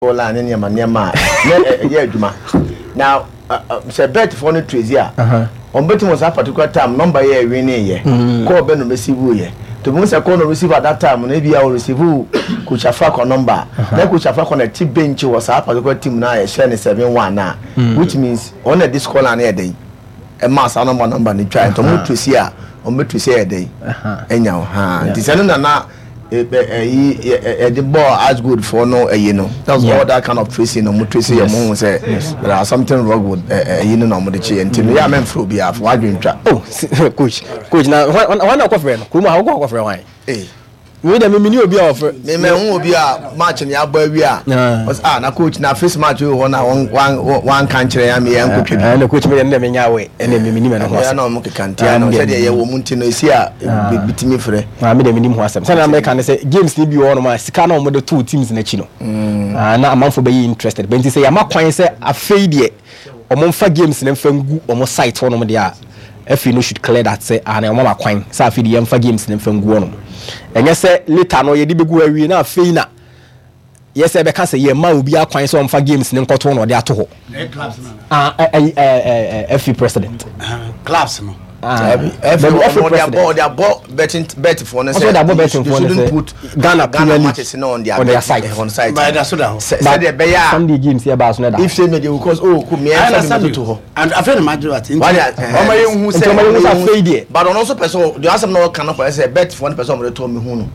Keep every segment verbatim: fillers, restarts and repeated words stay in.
Ola ne nyama nyama ye adwuma now say bet for no trace here on bet was a particular time number here we ne call be no receive ye to mo say call no receive at that time na bia receive ku chafa ko number na ku chafa ko na ti bench was a particular team na ye share seven one na which means on this call na e dey e mass number number ni try to mo trace here on bet trace here dey enya ha nti say no na the ball as good for no uh, you know that's yeah. all that kind of tracing no tracing your mom say there are something wrong with uh, you know no the chi until yeah men for be af why dream trap oh coach coach now why na offer no kuma how go offer why eh we dey me ni obi offer me me hu obi a match ni agba wi a ah na coach na first match we na one one kan kire ya me yan kotwe na coach me dem me nya we ene me ni me no ho ya na mo kekantia na say dey ye wo munti no isi a bitimi frɛ ah me dem ni ho asem say na America ne say games ni bi wo no ma sika na mo the two teams na chi no ah na amanfo be interested but say ya makwan say afei de omo mfa games na mfa ngu omo site wo no de a afi no should clear that say ah na omo makwan say afei de ya mfa games na mfa ngu wo no enye se later no ye di begu awie na afei na yes e be ka say ye ma obi akwan so mfa games ne nkoto no de ato ho clubs no ah eh eh F I president clubs no ah F I ball their ball betting bet for no say they betting for no put Ghana Premier League matches on their on their site on site by that so that say they be ya Sunday games here ba so that if say me because oh ku me understand to ho and after the match what why o ma yen hu say o ma yen hu say fade there but on also person the answer no can for say bet for one person me to me hu no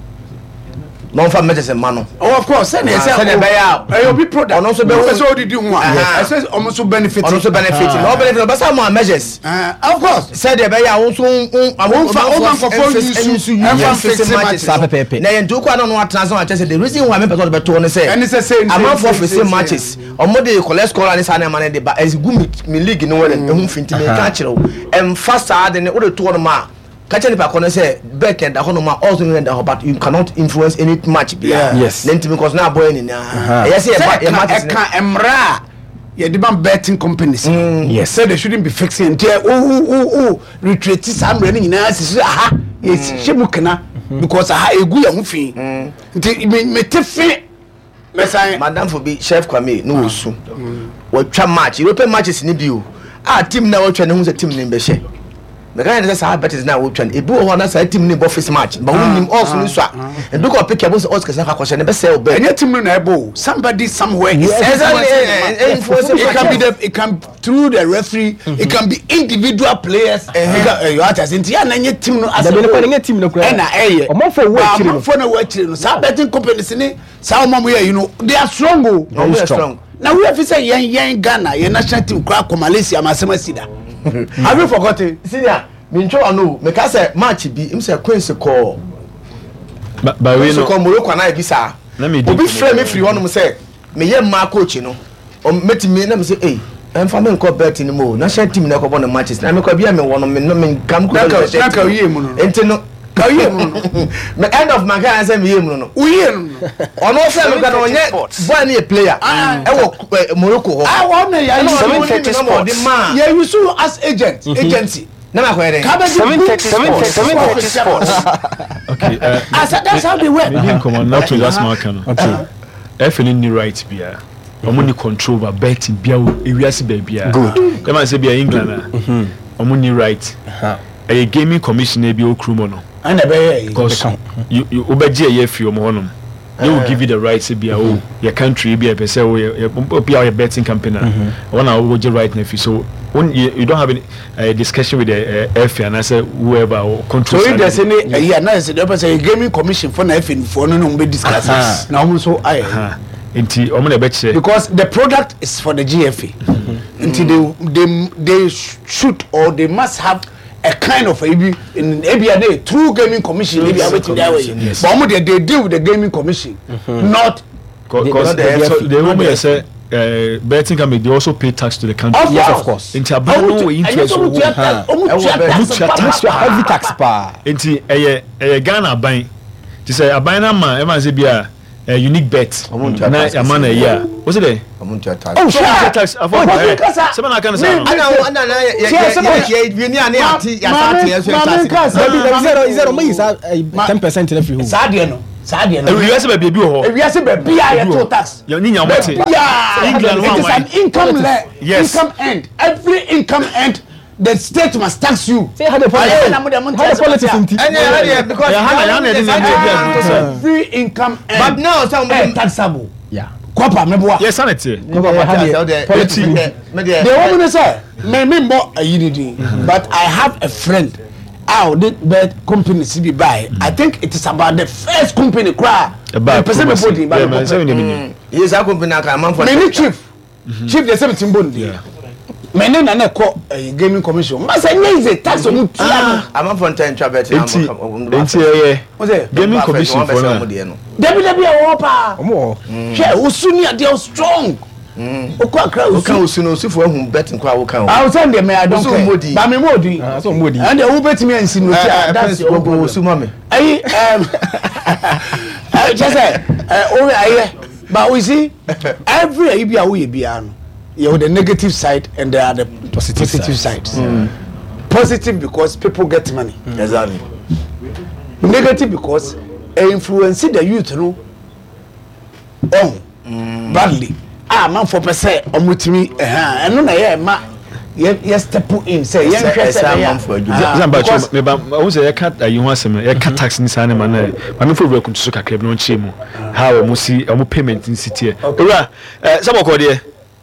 non fa matches man no oh of course say say say be ya e obi product on also be so did you hu I say almost benefit on also benefit no benefit but some measures of course say dey be ya won so won fa o man for phone use and fa fix matches na yen do kwa no no transfer matches the reason why me person be to no say and say say am for fix matches o mo dey collect score and say na man dey ba as good me league no we ehun finti me ka kire o em faster than o dey to no ma catch any pa kono say bet and that ma also in that but you cannot influence any match be yes then because na boy ni na yes say e matches can emra yeah the man betting companies yes say they shouldn't be fixing there oh oh oh retreat some running na say aha yes shebukana because aha egu ya hufin nti me tefe mesai madam for be chef Kwame no osu wo twa match European matches ni bi o ah team na wo twa ne hu say team ni be she the guy that say bet is now wo twa e bu ho na say team ni office match but we nim also ni so a and do ko pick up so Oscar say kwashe ne be say o be any team na ebo somebody somewhere is exactly it can be the it can through the referee it can be individual players you are just into na any team no as the team no kura na eh o mo for wo chiri no for na wo chiri no some betting companies ni some mom you know they are strong o very strong now we have say yen yen Ghana yen national team kura ko Malaysia masema sida have you forgotten senior me ntwa no me ka say match bi im say Queen's call ba we no so ko Morocco na bi sa obi frame me free one mo say me ye ma coach no o meti me na me say eh em fa me nko bet ni mo national team na ko bon matches na me ko bia me wono me no me kam ko na ka wiye mu no enti no ka wiye mu no me end of my guy say me ye mu no wiye no ono say me ka no nye boy na player e wo Morocco ho ah wo na ya seven thirty sports yeah you so as agent agency na ma kwere seven thirty sports okay uh, I said that's how they work maybe come on not to last mark no okay if any ni right bia omo ni control over betting bia ewiase ba bia good dem say bia England ah omo ni right a gaming commissioner bi okrumo no and be because you you obeje ye fi omo honom they will give you the right to be oh your country be a say oh your betting company one I will right na fi so when you, you don't have any uh, discussion with the uh, F I and I say whoever or control so if there's any uh, yeah now say the say gaming commission for na F I for no no be discuss now so I nti omo na be che because the product is for the G F A until they they they shoot or they must have a kind of maybe in A B A day through gaming commission maybe I waiting that way but they, they deal with the gaming commission mm-hmm. not because they, so they will be say uh, betting company they also pay tax to the country of yes of course into abano we interest heavy tax pa into eh eh Ghana ban to say abana man e man say bia a unique bet na amana ya what's it there oh sure tax afọ seven na kan say ana ana na ya ya ni ani ati ya sa ati ya so tax zero zero me is ten percent na free sa de no saa de no ewiase ba biebi ho ewiase ba bia ye to tax ya ni nya mote England one is an income le yes. income end every income end the state must tax you say how the politics how the politics in and yeah because every income end but now some taxable yeah Kopa meboa yes sanity politics the woman say me me mo ayididi but I have a friend how did bed company C B buy I think it is about the first company cry about person body but yes a company aka man for me chief chief the seventeen bond yeah me ne na na ko gaming commission ma say is tax on tia am for ten trabet am enti eh gaming commission for no debi debi e wo pa omo hwe usuni ade strong okwa akra usu usuni usufo ehun betting kwa wo kan I send them I don't care ba me modi ah so modi and the who bet me and sin that's your usu mame ayi um I just say oh aye but we see every ayi bia wo ye bia no you have the negative side and there are the positive, positive side. sides. Mm. Positive because people get money. Mm. Exactly. Negative because it influences the youth no on mm. badly. Ah man for per se omutimi eh eno na ye ma ye step in say ye hwe say man for Zamba cho me ba wo say ye cut ayi ho asem ye cut tax ni sane man na ma me for break ntuso kakra bi no nche mu ha o mu si o mu payment in city e ora eh saboko de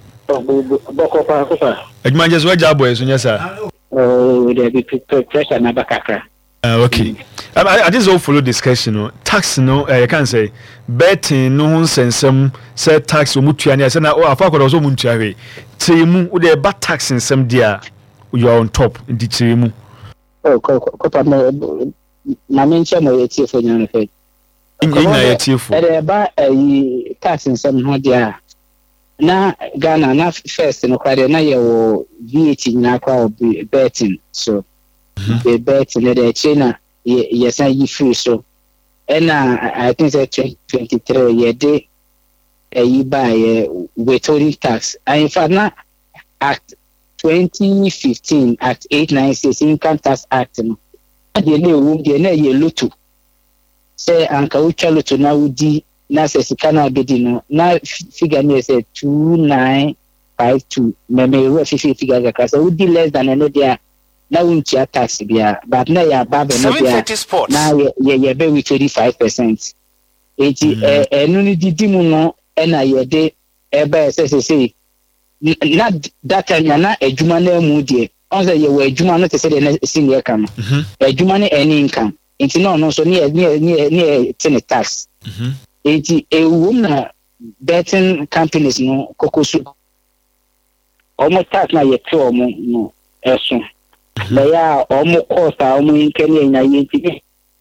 boko pa kofa adwuma jesu waja boy so nyesa oh they be pressure na bakakra uh, okay um, I, I just all follow discussion no tax no uh, you can say betting no sensem say tax omutua ne say na o afa kodo so omutua we temu wo de ba tax sensem dia you are on top di temu oh kopa na menche mo yeti fo nyane fe ina yeti fo e ba yi tax sensem ho dia na Ghana na first no kwade na ye wo V A T na kwa betting so the betting the China yes na you free so and I think that twenty twenty-three ye de e buy withholding tax and in fact na act twenty fifteen act eight ninety-six income tax act no de na wo de na ye lutu say anka ucha lutu na udi na se sikana bedi no na figure ne say two nine five two me me we fifi figure ga kasa udi less than no dia na unchi tax bia but na ya baba no dia na ye ye be with thirty-five percent eti eh enu ni didi mu no e na ye de e ba se se se na data nya na adwuma na mu die on say ye we adwuma no te se de na senior kan adwuma ne any income enti no no so ne ne ne ne tax eti ewu na betting companies no kokosu omo tax na ye pe omo no eso na ya omo cost a omo inkeni nya yenti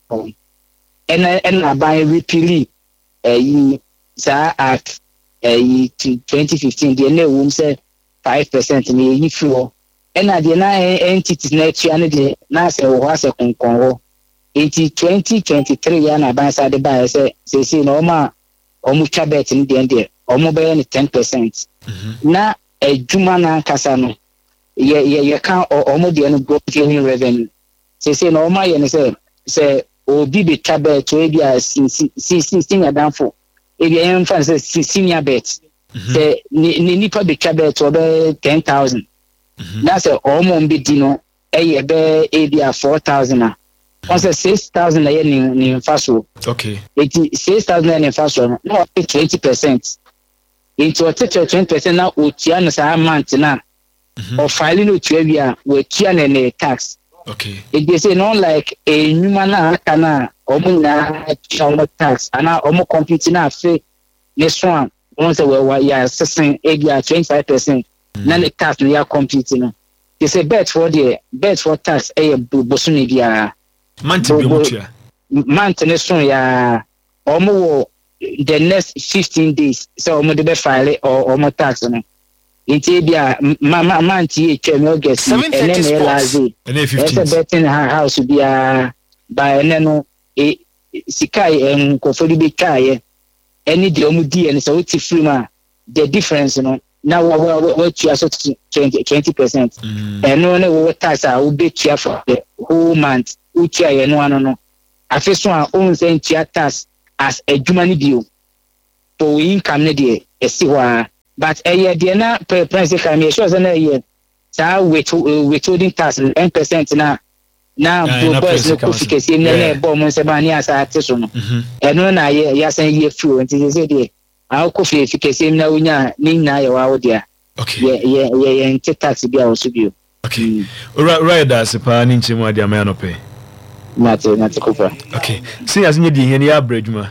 ena ena buy repeatedly eh sa at eh twenty fifteen de na ewu say five percent na yi flow ena de na entities na tua na de na se wo ase konkon ho eti twenty twenty-three ya na ban sa de ba say say say na oma omu cha bet ni de de omu be ni ten percent na ejuma na kasa no ye ye ye kan omu de no go getting revenue say say na oma ye ni say say obi be cha bet to e bia si si si senior danfo e bia em fan say senior bet say ni ni pa be cha bet to be ten thousand na say omu be di no e ye be e bia four thousand on say six thousand a year ni ni faso okay eighty six thousand in faso no twenty percent into a twenty percent na otua no sa amount na or filing otua bia we tua na na tax okay it dey say no like a nyuma na aka na omo na tua tax ana omo compute na afi ne so an won say we ya sixteen bia twenty-five percent na the tax na ya compute no they say bet for the bet for tax e bosuni bia month bi mutua month ne so ya omo the next fifteen days so omo de be file or omo tax no enti bia mama month e twem August and then last day and then fifteen betting house bia by ne no e sikai en ko fodi be kai any de omo di en so ti free ma the difference no now what you are so twenty percent and no no tax a we be tia for the whole month uchi aye no ano no afi so a on say tia tax as adwuma no bio for income no de esi hɔ but ɛyɛ de na prince kan me sure say na ɛyɛ saa withholding tax ten percent na na boys no kofikesi na na ɛbɔ mo sɛ ba ne asa ate so no ɛno na yɛ yasan yɛ free nti sɛ de a kofikesi na wonya ne na yɛ wa wo dia okay yɛ yɛ yɛ tax bi a wo so bio okay right right that's pa ni nchemu ade ama no pe mate mate kofa okay see as nye di hia ne ya abradwuma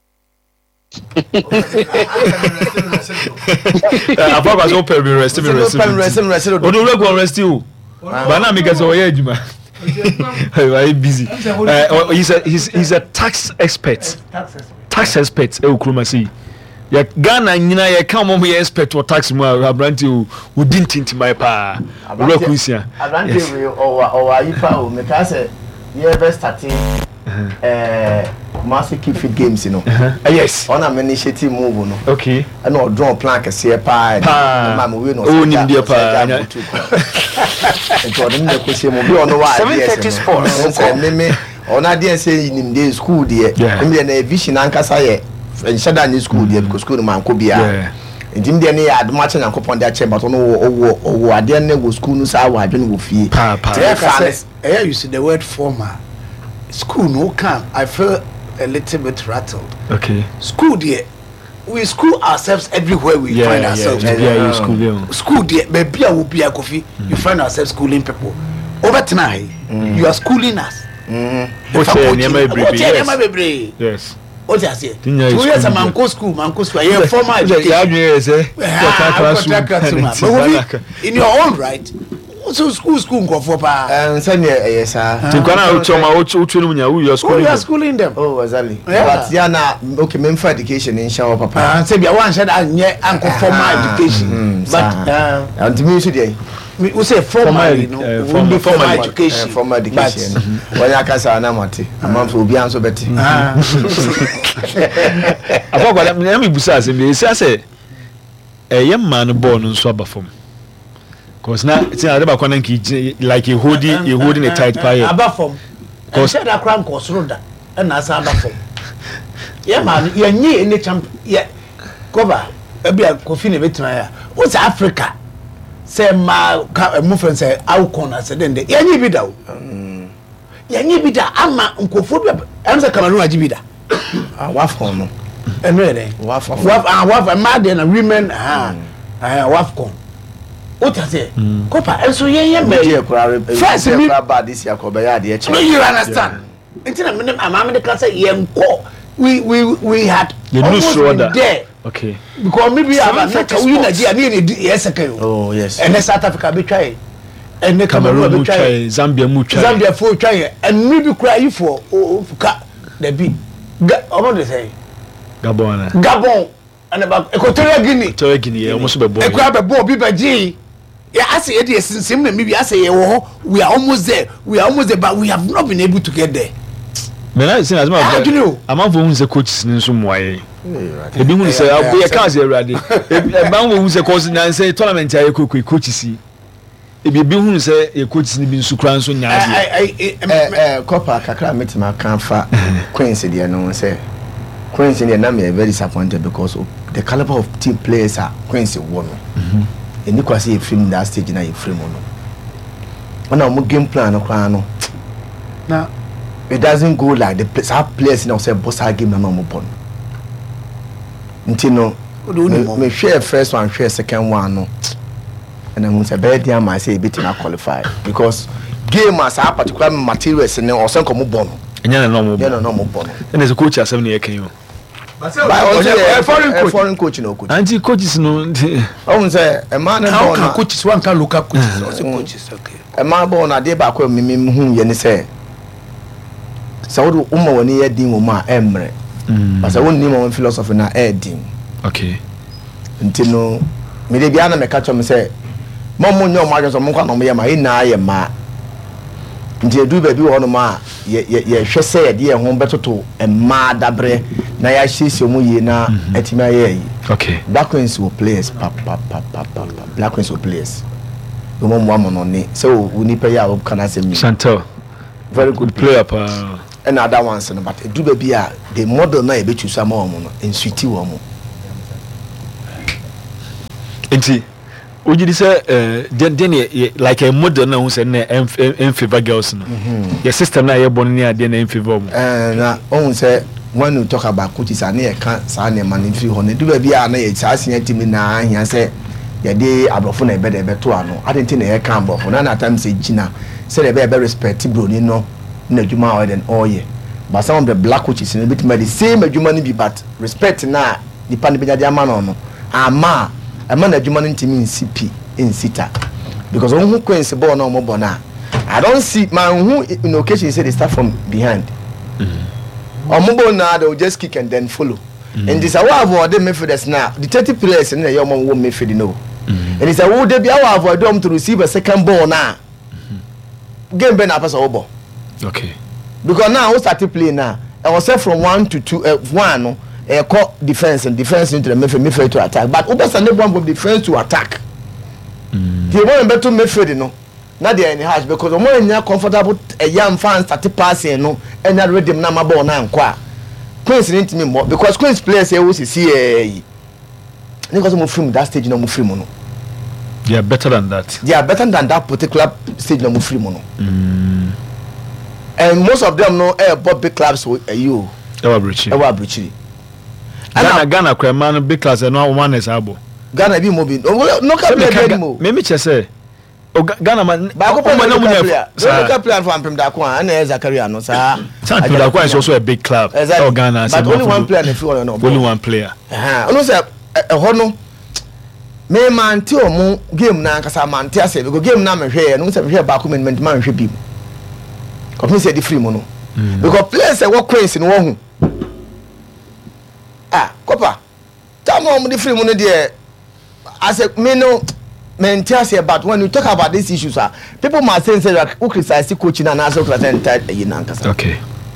afa kwa so pe rest be rest rest o do go rest you ba na me gese o ye adwuma very busy uh, he's a he's he's a tax expert tax expert e okroma see ya Ghana nyina ya ka mo ye expert or tax mu abranti o din tintimai pa ro kusia abranti we o o ayifa o me ka say ye be starting eh Massive Keep Fit Games, you know. Uh, yes. On a initiative move, no. Okay. I know draw plank a see a pie. Mama, we know. Oh, India pie. And for them, the question will be on the why. Seven thirty sports. Me, on I didn't say in the school, dear. Me and a vision Ankasa, and Shadan school, dear, because school man could be. Yeah. And Jim Denny had much and upon that chamber, but no, oh, I didn't know school, no, so I didn't go fee. Papa, you see the word former. School no come. I feel a little bit rattled. Okay. School there, we school ourselves everywhere we yeah, find yeah, ourselves. Yeah, yeah, yeah, school. Yeah. School there, maybe I will be a coffee. Mm. You find ourselves schooling people. Over tonight, mm. you are schooling us. What's your name? Yes. Yes. What's I say? Two years a man go school, man go school. Yeah, formal education. In your own right. So school school go for pa and send yes sir tinkwana o choma o twenu nya we your school you are schooling them oh exactly but yeah na okay men for education in shower papa and say bia one said anye anko formal education but and me so dey we say formal you know formal education formal education when you can say na mate amam so obi an so beti afọ na me busa say me say eh yem man born nso abafom. Cause now it's not about like a hoodie, a holding a tight pie. Above from, cause that crime cost roda, and as above from. Yeah, man, you're near in the champ. Yeah, cover. Maybe a coffee a bit. What's Africa? Say, my movement say, I'll corner. Said then, yeah, you be down. Yeah, you be down. I'm my uncle for I'm the Cameroon Ajibida. Ah, waff corner. And really, waff, waff, waff, a mad and a women. Ah, waff corn. What I say? Copa, and so yeah, yeah, baby. First, me bad this year, Coba, yeah, no, you understand. Until I'm in the class, yeah, we we we had you almost been there. Okay. Because maybe I have not a winner, I need yes, oh yes. And the South Africa be try, and the Cameroon be try, Zambia mu try, Zambia for try, and maybe cry you for oh cut the beat. What they say? Gabon. Gabon, and about Equatorial Guinea. Equatorial Guinea, almost be born. Equatorial Guinea, be by G. Yeah, I say it is same maybe I say we are almost there. We are almost there, but we have not been able to get there. Man, I say as much as I'm out for who's the coaches in some way. They didn't say I'll be a cousin already. A man who's a cousin and say tournament I cook with coaches. If you be who say a coach in been Sukran so now. I Copper Kakra met my camphor Queen's India no say Queen's India Nami are very disappointed because of the caliber of team players are Queen's one. And you can see a film that stage na a frame on. When our game plan no now it doesn't go like the players have players in our boss game na normal pon. Until no me share first one, share second one no. And I'm say better than I say bit na qualify because game as a particular materials and also come bon. And you normal bon. You normal bon. And there's a coach as seven year can you. But a foreign coach, foreign coach no coach. Anti coaches no. I say a man how can coaches one can look up coaches also coaches okay. A man born a day back when me me who ye say. So do umma woni ye din wo ma emre. But I won't name one philosophy na e din. Okay. Until no me dey bia na me catch me say mo mo nyo ma so mo kwa no me ye ma ina ye ma. Nti edu ba bi wo no ma ye ye hwe say ye de ho betoto emma dabre na ya hyehyɛ mu ye na atima ye yi. Okay. Black Queens will players pa pa pa pa pa. Black Queens will players. We mo mo no ne. So we ni pay ya o kana say me. Chantel. Very good player pa. and other ones no but do be a the model na e be choose am omo no en sweetie wo mo enti ojidi say eh den like a model na who say na en favor girls no your system na ye born na den en favor mo eh na who say when you talk about coaches and e kan sa na man free ho na do be a na ye cha asia team na ahia say ye dey abrofo na e be dey be to ano adenti na ye kan abrofo na na time say gina say dey be respect bro ni no na adwuma o den all year but some of the black coaches in bit the same adwuma ni bi but respect na nipa ni be jade ama no no ama ama na adwuma ni ntimi nsipi insita because on who Queens ball na omo bona I don't see man who in occasion say they start from behind omo bona they will just kick and then follow mm-hmm. and this our avoid the midfielders now the thirty players in the young one midfield no mm-hmm. and it's a who they be our avoid them to receive a second ball now mm-hmm. game ben pass over ball okay because now we start to play now I was set from one to two uh, one no uh, call defense and defense into the midfield midfield to attack but over send one from defense to attack mm. the one better midfield no na dey any hash because the more you comfortable a young fan start passing no and that rhythm na ma ball na nkwa Queens need me more because Queens players here we see eh because mo film that stage no mo film no they are better than that they are better than that particular stage no mo film no mm. and most of them no eh big clubs with you ewa brichi ewa brichi Ghana Ghana kwa man big class no one is abo Ghana bi mo bi no ka play be mo me me chese o Ghana man ba ko na mu na so ka play for ampem da ko an na Zakaria no sa Ampem da ko is also a big club oh Ghana but only one player na fi one no only one player eh ono say e ho no me man ti o mu game na nkasa man ti ase because game na me hwe no say me hwe ba ko man man hwe bi ko me say di free mo no because players e work Queens no wo hu ah kopa tamo mo di free mo no dey as a me no maintain about when you talk about these issues ah people must say say like who criticize coaching and also criticize entire you know nkasa okay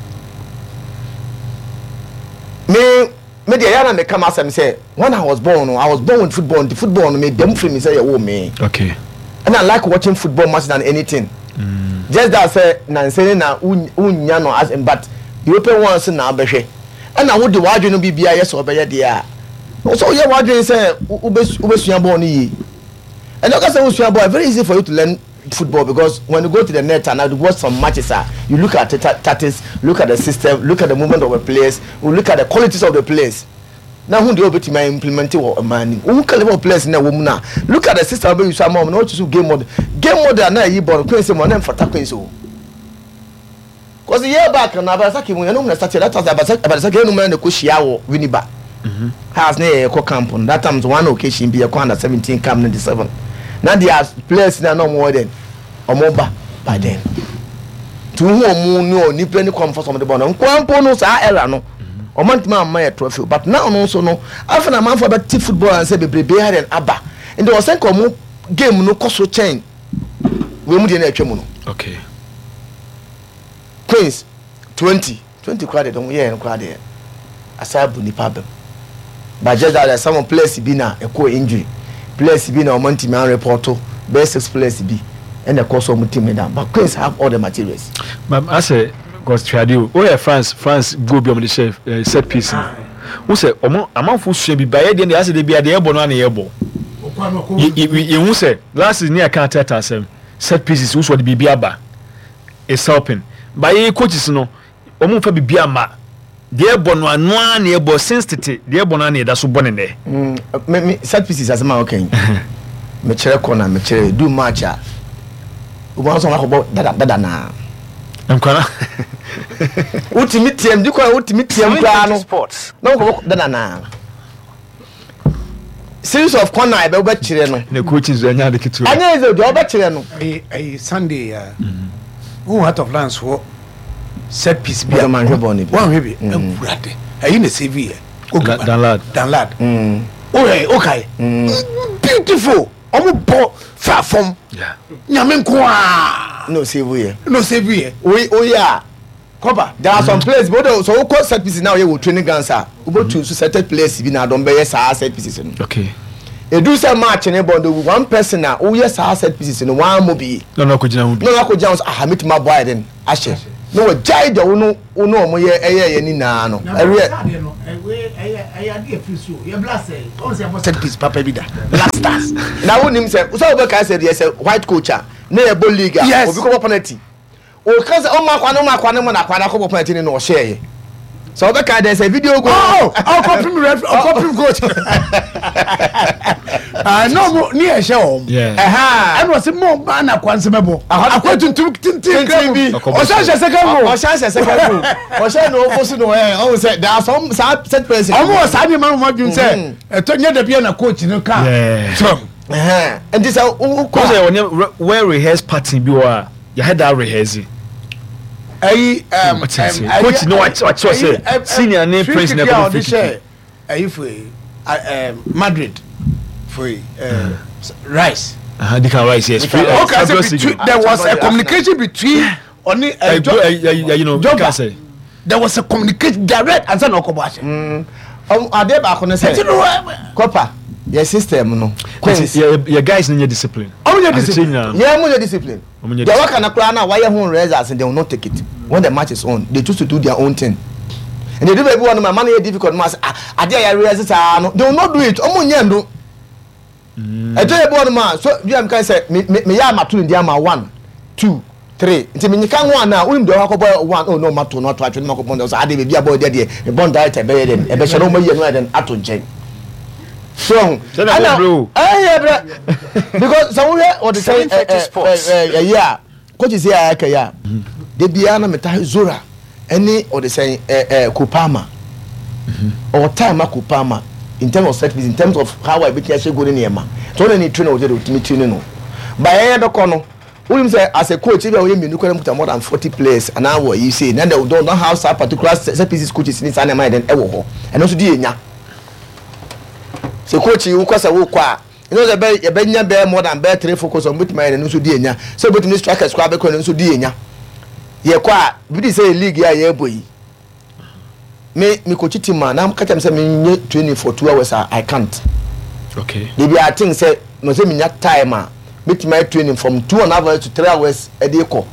me me dey yana me come asem say when I was born I was born with football the football me dem free me say you me okay and I like watching football much than anything mm. just that say na say na unya no as but European ones na abehwe and I would the wadwe no bibia yes obeye dey a so you wadwe say ubesua ball ni yi and like I say ubesua ball very easy for you to learn football because when you go to the net and you watch some matches ah you look at the tactics look at the system look at the movement of the players you look at the qualities of the players now who dey obeti my implement or man who caliber of players na woman na look at the system wey you say mom no to game mode game mode na yi ball Queens mo na mfata Queens o cause year back na Abasaki mo no na start that was Abasaki no man na ko hia wo Winneba mhm has na e ko camp on that time one occasion be e ko under seventeen camp ninety-seven now they are players na no more than omoba by then to who omo no ni play ni comfort from the ball no kwampo no sa era no omantima am my trophy but now no so no after man for bet football and say bebrebe had an aba and there was say come game no cost so chain we mu dey na atwa mu no okay Queens twenty twenty crowd don yeah crowd there asabu ni problem but just that some players be na e ko injury players be na omantima report best six players be and the course of the team down but Queens have all the materials but I say because tradio oh yeah France France go be on the chef uh, set piece who say omo amanfo sua bi baye dey as dey be dey ebo no na yebo you who say last is near can tell asem set pieces who so the bibia ba is helping baye coaches no omo fa bibia ma dey ebo no anu na yebo since tete dey ebo no na da so bone ne me set pieces as ma okay me chere corner me chere do match a ubo so akọbọ dada dada na nkwana ultimate team dikwa ultimate team kwa no sports no ko dada na series of corner e be be kire no na coaching zo anya de kitu anya zo de be kire no eh Sunday uh who out of lands for set piece be man hwe ni one hwe bi enkurade ayi na C V dan lad dan lad mm okay okay beautiful omo ball far from yeah nyame nko a no save here no save here we oh yeah cover there are some players but so we call set pieces now you training guns ah we go to set players bi na don be yes set pieces no okay e do say match ne bond one person na oh yes set pieces no one mo bi no no ko jina hu bi no no ko jina ah meet my boy then ashe no we jai de wo no wo no mo ye eye ye ni na no ere set piece papa bi da last stars na wo nim say so we ka say dey say white coach na e bo league obi ko penalty o ka say o ma kwa no ma kwa no na kwa na ko penalty ni no share so we ka dey say video go oh oh copy me ref oh copy coach ah no ni e share o yeah eh and was mo ba na kwa nsemebo akwatuntum tintin bi o sha sha second goal o sha sha second goal o sha no fosu no eh o say there are some set players o mo sa ni ma mo dun say e to nye da bia na coach no ka so eh and this who cause where rehearse party bi wa you had that rehearsing ayi um coach no what what say senior name prince never fit share ayi for um Madrid for uh Rice uh they can Rice yes okay there was a communication between only uh, you know you can say there was a communication direct and no kobash mm um ade ba ko no say copper your system no your guys need discipline oh your discipline yeah mo your discipline they work na kura na why home results and they will not take it when the match is on they choose to do their own thing and they do baby one man is difficult man ade ya realize no they will not do it omo nya ndo I tell you one man so you am can say me me ya mato ndi ama one two three nti me nyika one na unim do hakọ boy one oh no mato no to atwe no ko bond so ade baby boy dey dey e bond direct e be dey e be shero mo ye no den ato nchen so ana eh bra because some we or the say eh yeah coach is here aka ya de bia na meta Zora any or the say eh eh Kupama or time Kupama in terms of set piece in terms of how I be actually go in here ma so any trainer we dey to me training no by eh be kono we say as a coach if you me put more than forty players and now what you say then they don't have some particular set pieces coaches in san mind then e wo ho and also di enya so coach you kwasa wo kwa you know the be e be nya be more than be three focus on bit mind and also di enya so bit me strikers kwa be ko also di enya ye kwa bi say league ya ye boyi me me coach team man am catch am say me training for two hours I can't okay they be I think say no say me nya time a meet my training from two and a half hours to three hours a day ko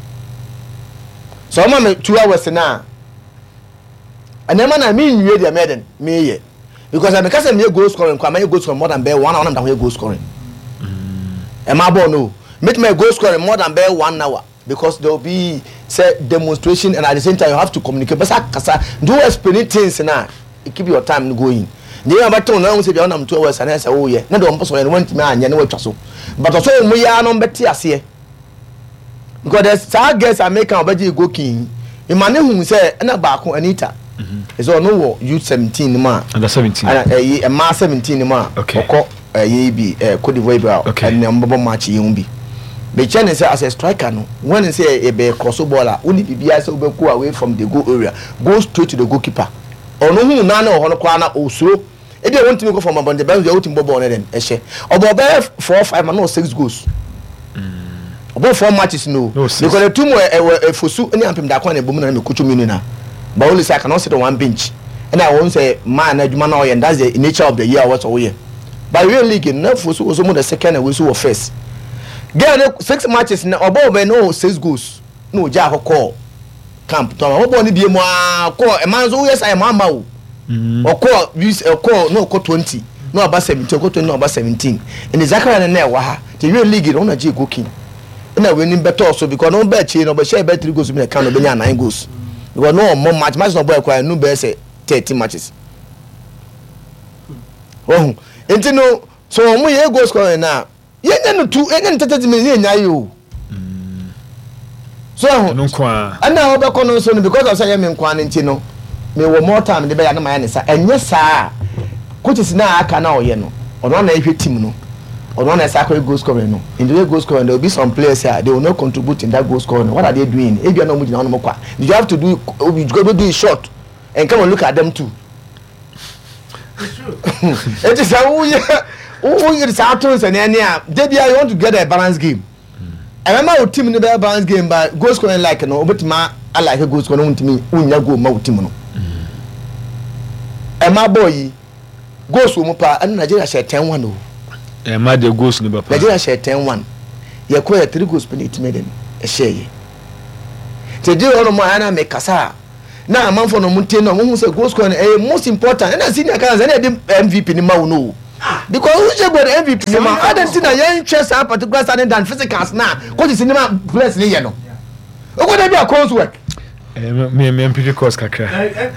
so am me two hours na and then man I mean you dey made me here because I because me goal scoring kwa me goal scoring more than be one hour and that goal scoring mm am I born no meet my goal scoring more than be one hour because there will be say demonstration and at the same time you have to communicate but kasa do explain things na it keep your time going dey about to now say be on two hours and I say oh yeah na do on person want me anya na watwa so but so mu ya no beti ase because the star girls are making obaji go king imane hu say na ba ko Anita is on no youth seventeen ma under seventeen and eh ma seventeen ma okọ eh bi eh Cote d'Ivoire and number match yi bi be chane say as a striker no when say e be cross ball a uni bibia say we go away from the goal area go straight to the goalkeeper ono hu na na ho no kwa na osuro e dey want me go from abon the ball you team ball na den e she obo be four five no six goals mm obo four matches no because the two more e fosu any ampem da kwa na bomu na me kuchu minu na but only say I cannot sit on one bench and I won't say man adwuma na and that's the nature of the year what we but real league no fosu was the second and we so first get six matches na obo be no six goals no ja call camp to obo ni bie mu a call e man so yes I am ma o o call use e call no call twenty no about seventeen call twenty no about seventeen and the zakara na wa ha the real league no na je go king na we ni better also because no be chi no be share be three goals me can no be nine goals because no more match match no boy kwa no be say thirty matches oh enti no so mo ye goal scoring na yenya no two yenya thirty minutes yenya yo so no kwa ana ho be kono so no because of say ye me nkwa enti no me wo more time de be ya na ma ne sa enye saa coaches na aka na oye no ono na ehwe team no ono na sa kwa goal scoring no in the goal scoring there will be some players here they will not contribute in that goal scoring what are they doing if you are not moving on kwa you have to do you go do it short and come and look at them too it's true it is how we who is out to and any they be you want to get a balanced game I remember our team in the balanced game but goal scoring like no but ma I like a goal scoring to me unya go ma team no e ma boy goals wo pa and Nigeria share ten one no eh ma de goals ni ba pa Nigeria share ten one ye ko ya three goals penalty made e share ye Teje ono mo ana me kasa na amanfo no munte no mo say goal scorer eh most important and senior kan say na M V P ni ma wo no because who say go M V P ni ma Argentina yan chess a particular standing than physicals na coach cinema players ni ye no o go dey be a close work eh me me pretty course kakra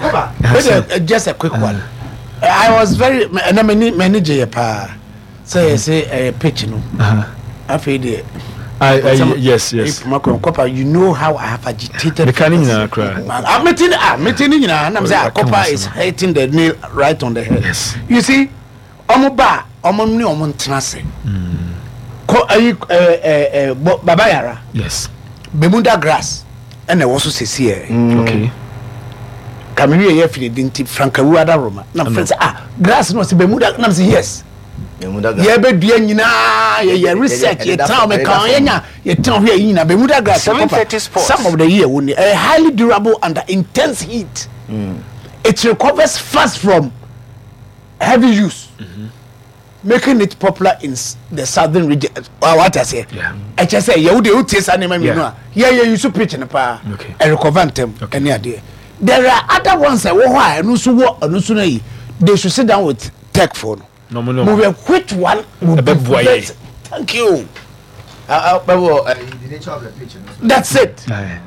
eh just a quick one I was very na many manager pa say say eh pitch no after the I, I yes yes you know how I have agitated the canning na cry I'm meeting I'm meeting you know I'm saying Copa is hitting the nail right on the head. Yes. You see omo ba omo ni omo ntena se ko ayi eh eh baba yara yes Bermuda grass and e wo so sesi e okay Camille ye fili dinti Frankawu ada Roma na friends ah grass no se Bermuda na say yes ye be dua nyina ye ye research ye town me kan ye nya ye town here nyina Bermuda grass seven thirty sports some of the year woni a highly durable under intense heat. Mm. It recovers fast from heavy use, mm-hmm. making it popular in the southern region. Uh, what I say, yeah. I just say you do taste animal yeah yeah yeah you should pitch in the power okay and recover them okay. Any idea there are other ones that why and also what and also they should sit down with tech phone. No, no, no. Which one would be best? Thank you. Uh, uh, the nature of the pitch. That's it.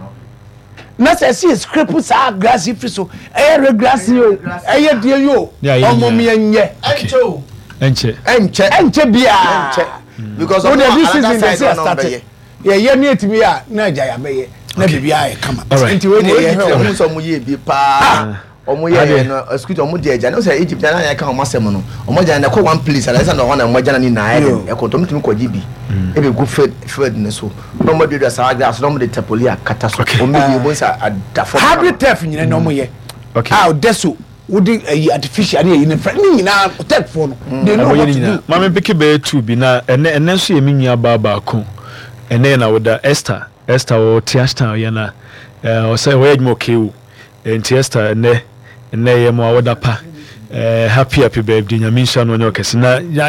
Na say see scrapes are grassy free so eh grassy o eh dey yo omo me enye enche enche enche enche bia enche because of the season they say started yeah yeah me etimi a na jaya meye na bibia e kama nti we dey he so mo ye bi pa omo ye no excuse omo dey eja no say Egypt na ya ka omo asem no omo jana na ko one place ala say na ho na omo jana ni na e ko to mtimi ko jibi e be go fed fed ne so no mo dey do sa grass no mo dey tapoli akata so omo dey bo sa adafo hybrid turf nyina na omo ye okay ah deso wodi artificial na yin friend ni nyina tech for no dey no what to do ma me pick be two bi na ene ene so ye minya ba ba ko ene na woda Esther Esther o Tiasta ye na eh o say we edmo keu enti Esther ene ene ye mo woda pa eh happy happy birthday nyamisha no nyo kese na ya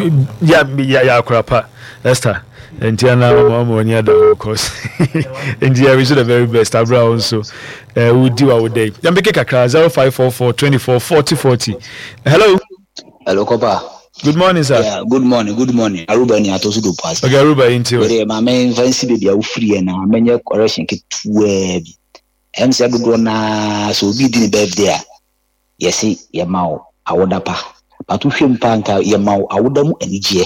ya ya akora pa Esther enti ana mo mo nya da of course enti I wish you the very best abra also eh udi wa wodai ya mbeke kakra zero five four four two four four zero four zero. Hello hello Kopa. Good morning sir. Yeah, good morning good morning Aruba ni atosu do pass. Okay Aruba into we ma men fancy baby a free na menye correction ke tuwe bi em se dodo na so bi di birthday a yesi ye mawo awoda pa patu hwem pa nka ye mawo awoda mu anigye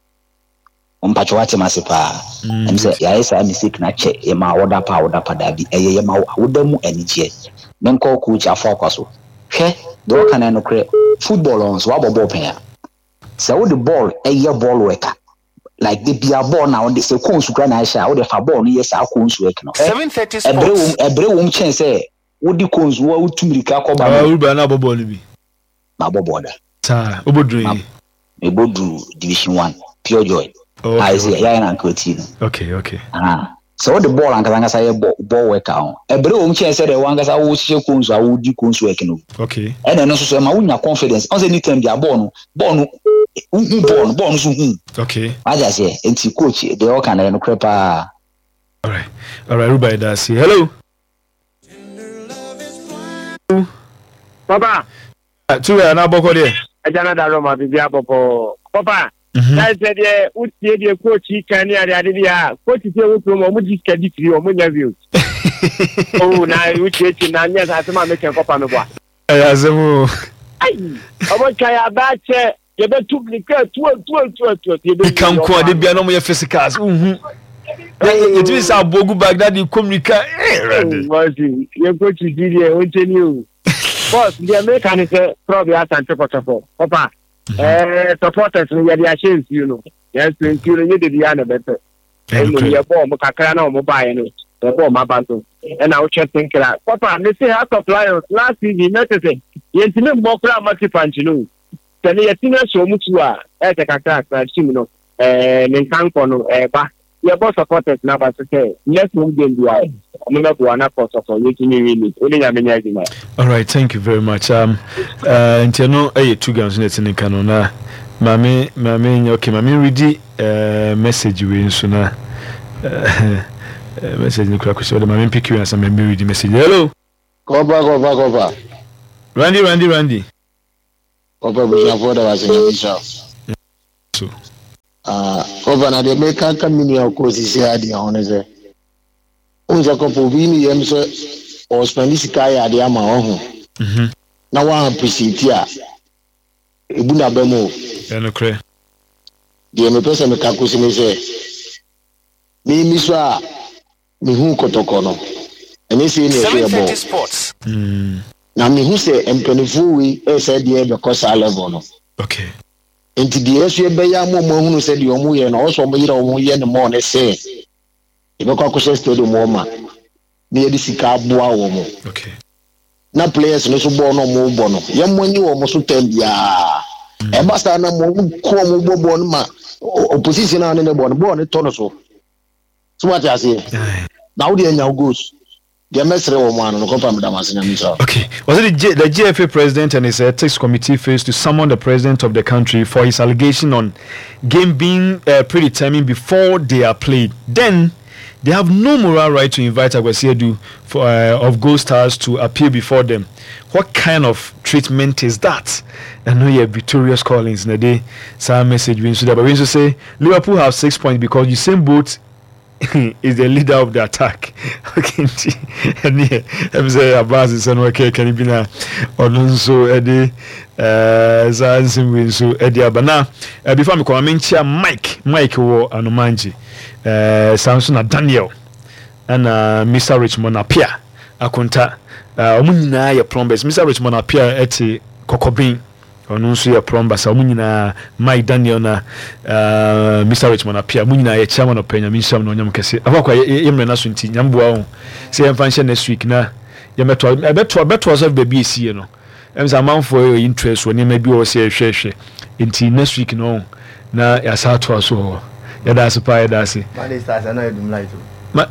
umpa chwate masepa em se ya isa mistake na che ye mawo awoda pa awoda pa dabi eye ye mawo awoda mu anigye menko ku cha fo kwaso hwe do kana no kre football on so abobo pen so wo the ball eye ball worker like the bia ball now they say konsu kra na sha wo the fa ball no yes a konsu work no seven thirty sports ebre wo ebre wo mchen say wo di konsu wo tumrika ko ba ah Uba na bobo no bi ma bobo da ta obodru e bodu division one pure joy I say ya na nkoti no okay okay ah so the ball anka anka say ball ball work on ebre wo mchen say the one anka wo hye konsu a wo di konsu work no okay and then so so ma wo nya confidence on say anytime bia ball no ball no who born born so who okay I just say enti coach they all can no crepa all right all right Rubai da see hello Papa tu ya na boko de ajana da Roma bibia popo Papa I said yeah utie de coach kan ya de dia coach se wo promo mu di skadi three o mu nya view oh na utie ti na nya sa ma make Papa me boa eh azemu ai obo kaya ba che ye be tu klika tu tu tu tu ye be kan ko de bia no mo ye physicals mhm ye tu sa bogu Baghdad communica eh rade wasi ye coach di ye o teni o boss the American say probably asante potofo Papa eh supporters no ye dia chance you know yes twenty no ye de dia na better eh no ye ball mo kakra na mo buy no the ball ma banto and I was checking kra Papa me say House of Lions last season not say ye ntimi mo kra mati panchi no tani ye tina so mutu a e te kakra kra team no eh nenkanko no eh ba ye boss supporters na ba say let's move them do I mo na go na course of you timi really only ya menya agima. All right, thank you very much. Um uh ntino eh two games net nika no na mame mame okay mame ready uh message we nso na message ni kura kusi. Oda mami pick you and some read the message. Hello. Kopa kopa kopa. Randy Randy Randy. Kopa busha for da wase nyamisha. So. Ah, kopa na de make kan mini okosi se ade ahone se. Unza kopa bi ni yem so o spend sika ya ade ama ho. Mhm. Na wa appreciate a ebu na ba mo. Ya no kre. De me pesa me kakusi me se. Mi mi so a mi hu kotoko no. Ene se ni e bo. Sports. Mm. Na mi hu se empenifu wi e se de e be kosa level no. Okay. Enti de yesu e be ya mo mo hunu se de omu ye no so mo yira omu ye ne mo ne se. E be kwa kosa stadium mo ma. Ni e di sika aboa wo mo. Okay. Na players no so bo no mo bo no. Ye mo nyi wo mo so tem bia. E basta na mo ko mo bo bo no ma opposition na ne bo no bo ne to no so. So what you say? Now the enya goes. The mesre wo mo no ko pam da masenya mi so. Okay. Was it the, G- the G F A president and his ethics committee fails to summon the president of the country for his allegation on game being uh, predetermined before they are played? Then they have no moral right to invite Agwasiedu for uh, of Gold Stars to appear before them. What kind of treatment is that? I know you're Victorious Collins in the day. Some message we should have, but we should say Liverpool have six points because Usain Bolt is the leader of the attack. Okay, and yeah, I'm saying Abbas is on okay. Can you be now? Alonso Eddie, uh, Zanzim Winsu Eddie Abana. Before me come, I mention Mike, Mike wo Anomanji, uh, Samson Daniel, and uh, Mister Richmond Apia Akunta. Omu nyinaa yɛ plumbers. Mister Richmond Apia ɛte Kokobin. Ɔno nso yɛ plumbers. Omu nyinaa Mike Daniel na uh, Mister Richmond Apia. Omu nyinaa yɛ chairman of Penya Minsham na onyam kɛse. Afakwa yɛ yɛmrɛ na so nti nyamboa ho. Sɛ yɛmfa nhyɛ next week na yɛmɛtɔ ɛbɛtɔ ɛbɛtɔ sɛ baabi esie no. Ɛm sɛ amanfo yɛ interest wɔ nneɛma bi wɔ sɛ yɛhwɛhwɛ. Nti next week no na yɛasa ato aso hɔ. Yɛda ase pa yɛda ase. Monday stars na yɛdum light o. Ma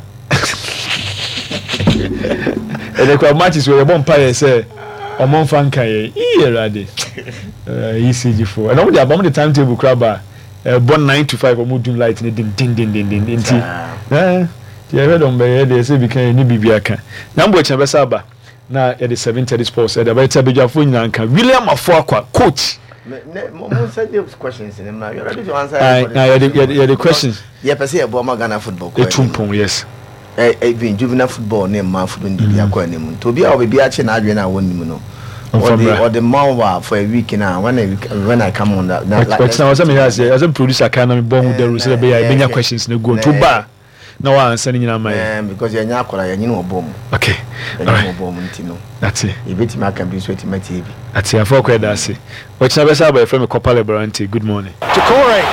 the crowd matches where you won't pay say or month fan can ye ready E C G four and all the above the timetable crab uh born nine to five or more doom light in ding ding ding ding ding ding eh you read on by they say became ni bibiaka number chambesaba na at the seven thirty sports at the better be phone nanka William Afokwa coach mo said those questions in now you ready to answer now you the questions yeah per se e bo Ghana football etumpon yes eh even juvenile football name man football ndi bia kwa nim to bia obi bia che na adwe na wonnim no or the or the man for a week now when I when I come on that like but now some has as a producer can me bon the rules be ya benya questions na go to ba na wa answer nyina man because ya nya akora ya nyina obom okay all right obom ntino that's it e beti ma can be so tima T V that's it for kwa da se what na be say boy from Copa Liberante good morning Decore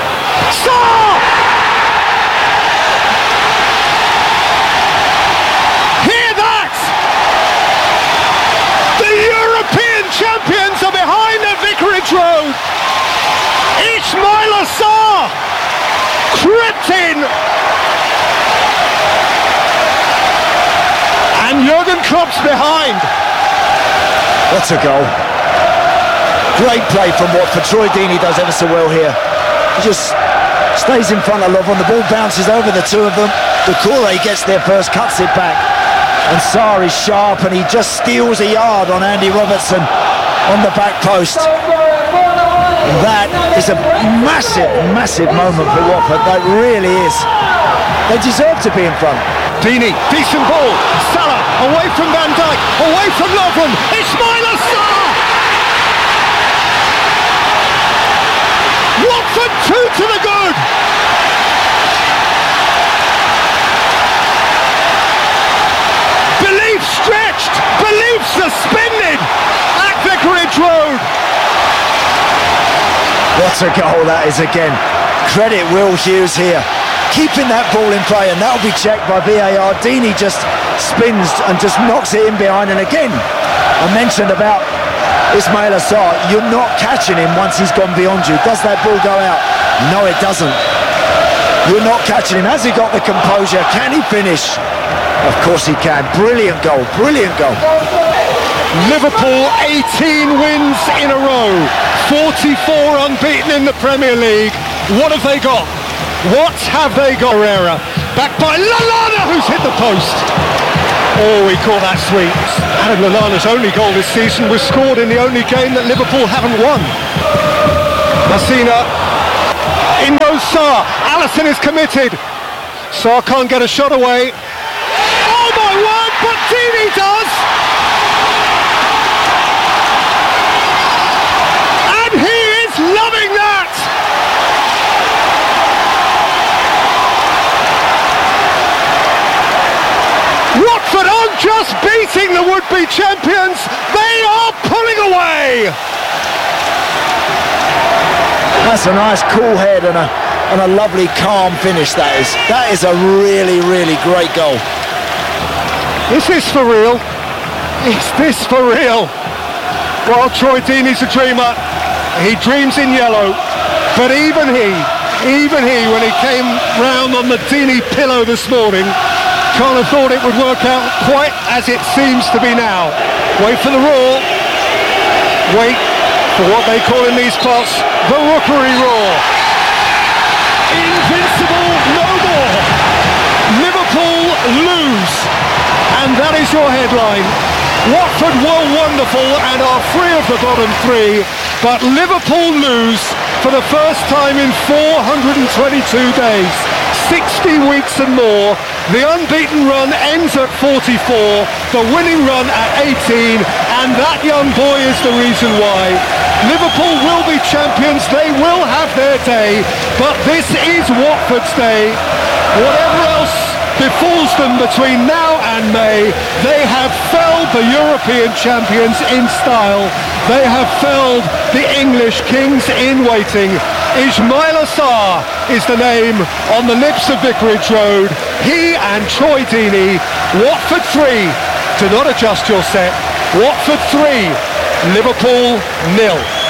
champions are behind at Vicarage Road. Ismail Assar crept in. And Jurgen Klopp's behind. What a goal. Great play from Watford. Troy Deeney does ever so well here. He just stays in front of Lovren. The ball bounces over the two of them. Decore gets there first, cuts it back. And Sarr is sharp and he just steals a yard on Andy Robertson on the back post. And that is a massive, massive moment for Watford. That really is. They deserve to be in front. Deeney, decent ball. Salah away from Van Dijk, away from Lovren. Ismail Assar! Watford two to the good. Belief stretched, belief suspended at Vicarage Road. What a goal that is again. Credit Will Hughes here. Keeping that ball in play, and that'll be checked by V A R. Deeney just spins and just knocks it in behind. And again, I mentioned about Ismail Assar. You're not catching him once he's gone beyond you. Does that ball go out? No, it doesn't. You're not catching him. Has he got the composure? Can he finish? Of course he can. Brilliant goal, brilliant goal. Liverpool eighteen wins in a row, forty-four unbeaten in the Premier League. What have they got? What have they got, Herrera? Back by Lallana, who's hit the post. Oh, he caught that sweet. Adam Lallana's only goal this season was scored in the only game that Liverpool haven't won. Messina. In goes Sarr. Alisson is committed. Sarr can't get a shot away. Oh my word, but Deeney does! And he is loving that! Watford aren't just beating the would-be champions, they are pulling away! That's a nice cool head and a, and a lovely calm finish, that is. That is a really, really great goal. Is this for real? Is this for real? Well, Troy Deeney's a dreamer. He dreams in yellow. But even he, even he, when he came round on the Deeney pillow this morning, can't have thought it would work out quite as it seems to be now. Wait for the roar. Wait for what they call in these parts the rookery roar. Invincible no more. Liverpool lose. And that is your headline. Watford were wonderful and are free of the bottom three, but Liverpool lose for the first time in four hundred twenty-two days. sixty weeks and more. The unbeaten run ends at forty-four, the winning run at eighteen, and that young boy is the reason why. Liverpool will be champions, they will have their day, but this is Watford's day. Whatever else befalls them between now and May, they have felled the European champions in style. They have felled the English kings in waiting. Ismaila Sarr is the name on the lips of Vicarage Road. He and Troy Deeney. Watford three. Do not adjust your set. Watford three. Liverpool nil.